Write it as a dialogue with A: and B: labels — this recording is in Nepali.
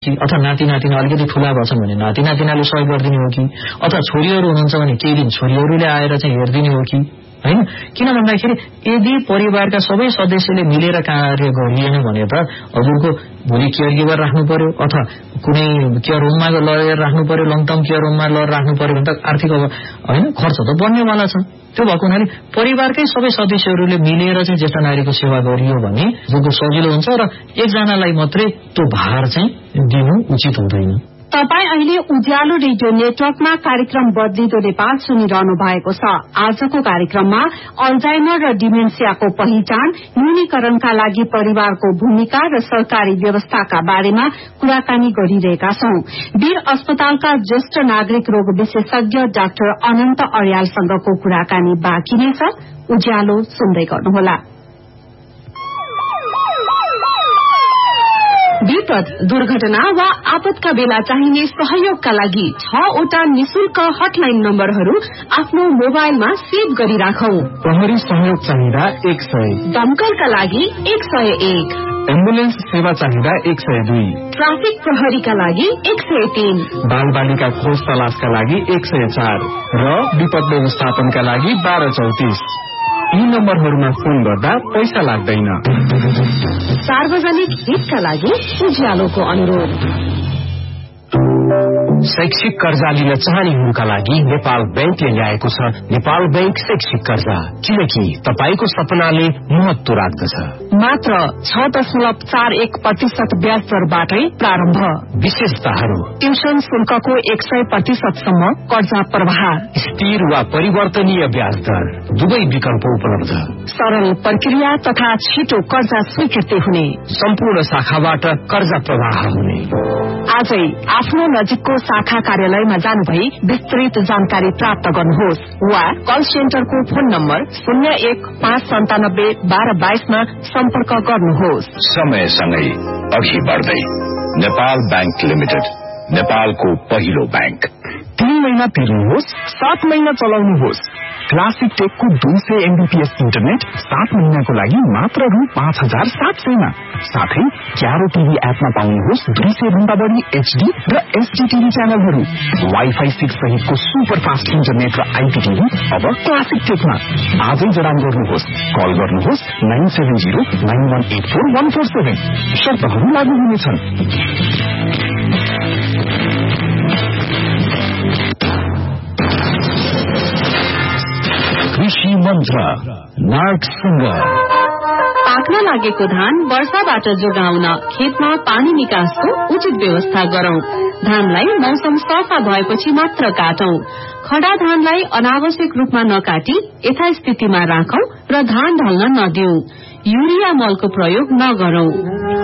A: कि अथवा नातिनातिना अलिकति ठूला भएछन् भने नातिनातिनाले सहयोग गरिदिने हो कि अथवा छोरीहरू हुनुहुन्छ भने केही दिन छोरीहरूले आएर चाहिँ हेरिदिने हो कि हैन। किन भन्दाखेरि यदि परिवारका सबै सदस्यले मिलेर कार्य गरिएन भने त हजुरको भोलि केयर गिभर राख्नु पर्यो अथवा कुनै केयर होममा लगेर राख्नु पर्यो, लङटर्म केयर होममा लगेर राख्नु पर्यो भने त आर्थिक हैन खर्च त बढ्नेवाला छ। त्यो भएको हुनाले परिवारकै सबै सदस्यहरूले मिलेर चाहिँ ज्येष्ठ नागरिकको सेवा गरियो भने जुनको सजिलो हुन्छ र एकजनालाई मात्रै त्यो भार चाहिँ दिनु उचित हुँदैन।
B: तपाईँ अहिले उज्यालो रेडियो नेटवर्कमा कार्यक्रम बदलिदो नेपाल सुनिरहनु भएको छ। आजको कार्यक्रममा अल्जाइमर र डिमेन्सियाको पहिचान, न्यूनीकरणका लागि परिवारको भूमिका र सरकारी व्यवस्थाका बारेमा कुराकानी गरिरहेका छौं। वीर अस्पतालका ज्येष्ठ नागरिक रोग विशेषज्ञ डाक्टर अनन्त अर्यालसँगको कुराकानी बाँकी नै छ। उज्यालो सुन्दै गर्नुहोला। विपद, दुर्घटना वा आपतका बेला चाहिने सहयोगका लागि 6 वटा निशुल्क हटलाइन नम्बरहरू आफ्नो मोबाइलमा सेभ गरिराखौं।
C: प्रहरी सहयोग चाहिँदा 100,
B: दमकलका लागि 101,
C: एम्बुलेन्स सेवा चाहिँदा 102,
B: ट्राफिक प्रहरीका लागि 103,
C: बाल बालिका खोज तलासका लागि 104 र विपद व्यवस्थापनका लागि 1234। यी नम्बरहरूमा फोन गर्दा पैसा लाग्दैन।
B: सार्वजनिक हितका लागि उज्यालोको अनुरोध।
D: शैक्षिक कर्जा लिन चाहनेहरूका लागि नेपाल बैंकले ल्याएको छ नेपाल बैंक शैक्षिक कर्जा, किनकि तपाईको सपनाले महत्व राख्दछ।
B: मात्र 6.41% ब्याज दरबाटै प्रारम्भ।
D: विशेषताहरू:
B: ट्युसन शुल्कको 100% सम्म कर्जा प्रवाह,
D: स्थिर वा परिवर्तनीय ब्याज दर, दुवै विकल्प उपलब्ध,
B: सरल प्रक्रिया तथा छिटो कर्जा स्वीकृति हुने,
D: सम्पूर्ण शाखाबाट कर्जा प्रवाह हुने।
B: आजै आफ्नो नजिकको शाखा कार्यालयमा जानुभई विस्तृत जानकारी प्राप्त गर्नुहोस् वा कल सेन्टरको फोन नम्बर 0159721222 मा सम्पर्क गर्नुहोस्।
E: समयसँगै अघि बढ्दै नेपाल बैंक लिमिटेड, नेपालको पहिलो बैंक।
C: 3 महिना तिर्नुहोस्, 7 महिना चलाउनुहोस्। क्लासिक टेकको 200 MBPS इन्टरनेट 7 महिनाको लागि मात्र रु 5700 मा। साथै क्यारो टिभी एपमा पाउनुहोस् 200 भन्दा बढी HD र SD टिभी च्यानलहरू। वाइफाई 6 सहितको सुपर फास्ट इन्टरनेट र IPTV अब क्लासिक टेकमा। आजै जडान गर्नुहोस्। कल गर्नुहोस् 9709184147। शर्तहरू लागू हुनेछन्।
D: कृषि मन्त्र नार्कसँग।
B: पाक्न लागेको धान वर्षाबाट जोगाउन खेतमा पानी निकासको उचित व्यवस्था गरौं। धानलाई मौसम सफा भएपछि मात्र काटौं। खडा धानलाई अनावश्यक रूपमा नकाटी यथास्थितिमा राखौं र धान ढल्न नदिऊ। युरिया मलको प्रयोग नगरौं।